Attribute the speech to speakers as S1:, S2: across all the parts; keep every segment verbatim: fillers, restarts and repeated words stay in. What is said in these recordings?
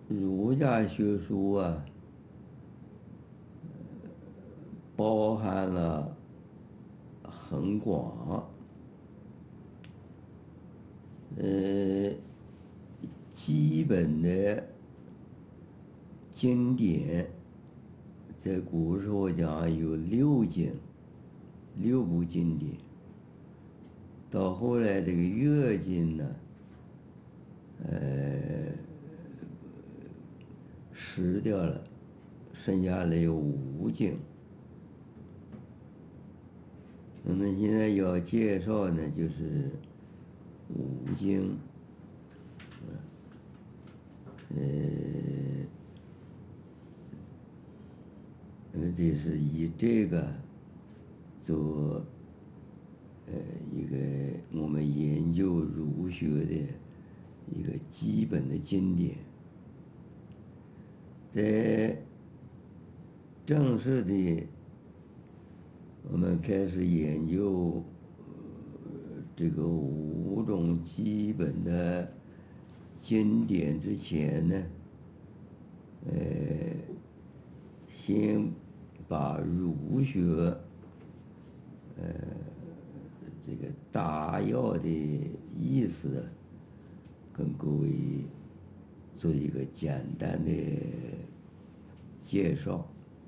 S1: 儒家学说啊，包含了很广，呃，基本的经典，在古时候讲有六经，六部经典。到后来这个乐经呢，呃，失掉了，剩下来有五经。那么现在要介绍呢，就是五经，呃，那么这是以这个做呃一个我们研究儒学的一个基本的经典。在正式的我们开始研究这个五种基本的经典之前呢，呃，先把儒学，呃，这个大要的意思跟各位做一个简单的介绍。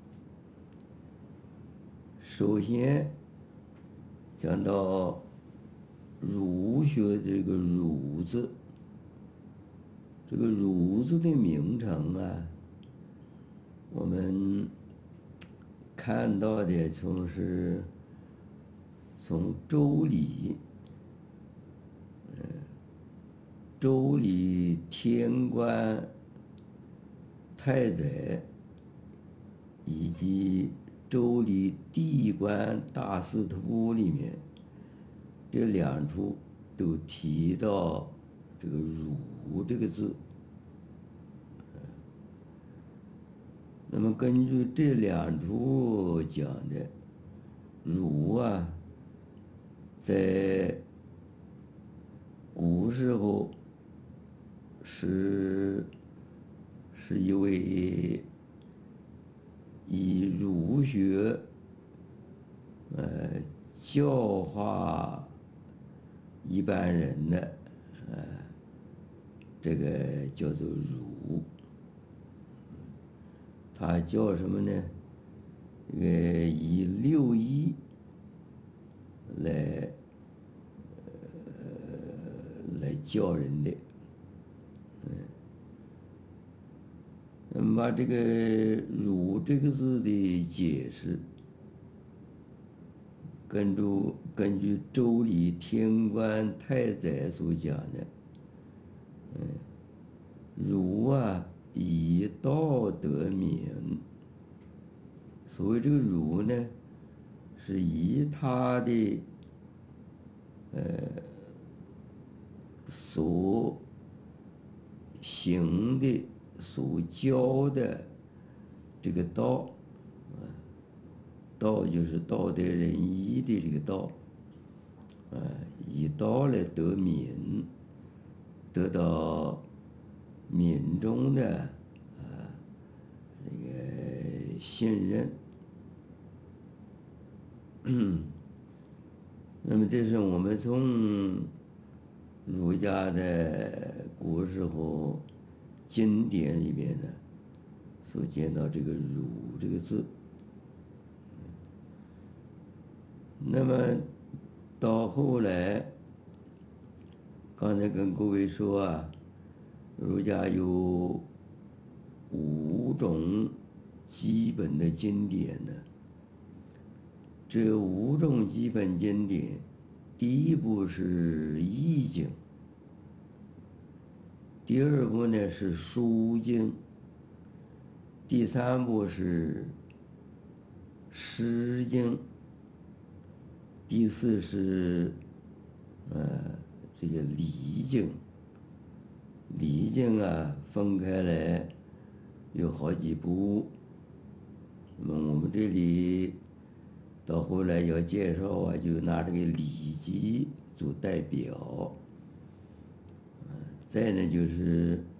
S1: 首先讲到儒学这个儒字，这个儒字的名称啊，我们看到的从是从周礼，嗯，周礼天官太宰以及周礼地官大司徒里面，这两处都提到这个儒这个字。那么根据这两处讲的，儒啊，在古时候是是一位以儒学呃教化一般人的，呃，这个叫做儒。他叫什么呢？这个以六艺来呃来教人的。嗯，那么把这个“儒”这个字的解释，根据根据周礼天官太宰所讲的，嗯，儒啊，以道得名。所谓这个儒呢，是以他的呃所行的、所教的这个道，啊，道就是道德仁义的这个道，啊，以道来得民，得到民众的啊这个信任。嗯，那么这是我们从儒家的古时候经典里面呢所见到这个“儒”这个字。那么到后来，刚才跟各位说啊，儒家有五种基本的经典呢。这五种基本经典，第一部是易经，第二部呢是书经，第三部是诗经，第四是呃这个礼经。礼经啊分开来有好几部，那么我们这里到后来要介绍啊，就拿这个《礼记》做代表。再呢就是